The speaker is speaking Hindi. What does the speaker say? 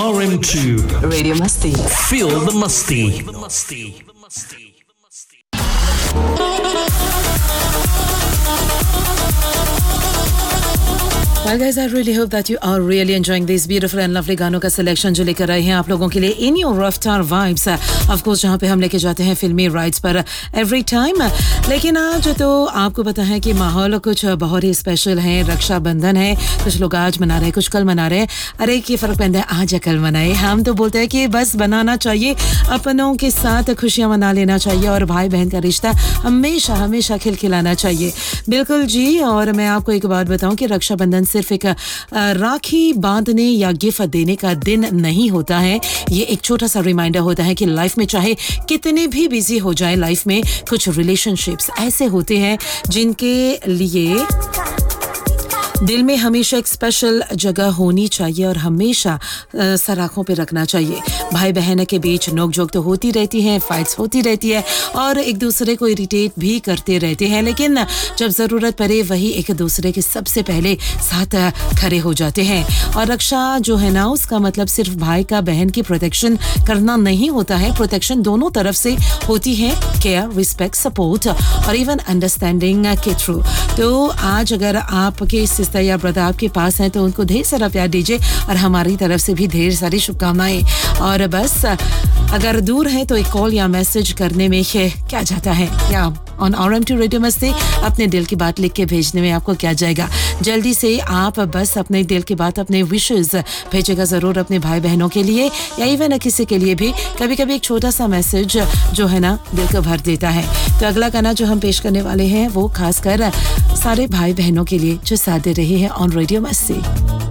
RM2 Radio Masti. Feel the Musty. Well guys, I really hope that you are really enjoying these beautiful and lovely गानों का सिलेक्शन जो लेकर आए हैं आप लोगों के लिए इन योर रफ्तार वाइब्स, ऑफ कोर्स जहां पे हम लेके जाते हैं फिल्मी राइड्स पर एवरी टाइम। लेकिन आज तो आपको पता है कि माहौल कुछ बहुत ही स्पेशल है, रक्षाबंधन है, कुछ लोग आज मना रहे हैं, कुछ कल मना रहे हैं। अरे क्या फर्क पैंदा है आज या कल मनाए, हम तो बोलते हैं कि बस बनाना चाहिए, अपनों के साथ खुशियां मना लेना चाहिए और भाई बहन का रिश्ता हमेशा हमेशा खिलखिलाना चाहिए। बिल्कुल जी। और मैं आपको एक बात बताऊं कि रक्षाबंधन सिर्फ एक राखी बांधने या गिफ्ट देने का दिन नहीं होता है, ये एक छोटा सा रिमाइंडर होता है कि लाइफ में चाहे कितने भी बिजी हो जाए, लाइफ में कुछ रिलेशनशिप्स ऐसे होते हैं जिनके लिए दिल में हमेशा एक स्पेशल जगह होनी चाहिए और हमेशा सर आँखों पे रखना चाहिए। भाई बहन के बीच नोक-झोंक तो होती रहती है, फाइट्स होती रहती है और एक दूसरे को इरिटेट भी करते रहते हैं, लेकिन जब ज़रूरत पड़े वही एक दूसरे के सबसे पहले साथ खड़े हो जाते हैं। और रक्षा जो है ना, उसका मतलब सिर्फ भाई का बहन की प्रोटेक्शन करना नहीं होता है, प्रोटेक्शन दोनों तरफ से होती है, केयर, रिस्पेक्ट, सपोर्ट और इवन अंडरस्टैंडिंग के थ्रू। तो आज अगर आपके सिस्टर या ब्रदर आपके पास हैं तो उनको ढेर सारा प्यार दीजिए और हमारी तरफ से भी ढेर सारी शुभकामनाएं। और बस अगर दूर है तो एक कॉल या मैसेज करने में क्या जाता है, या ऑन RM2 रेडियो मस्ती अपने दिल की बात लिख के भेजने में आपको क्या जाएगा। जल्दी से आप बस अपने दिल की बात, अपने विशेस भेजेगा ज़रूर अपने भाई बहनों के लिए या इवन किसी के लिए भी। कभी कभी एक छोटा सा मैसेज जो है ना दिल को भर देता है। तो अगला गाना जो हम पेश करने वाले हैं वो खासकर सारे भाई बहनों के लिए जो साथ दे रहे हैं ऑन रेडियो मस्ती।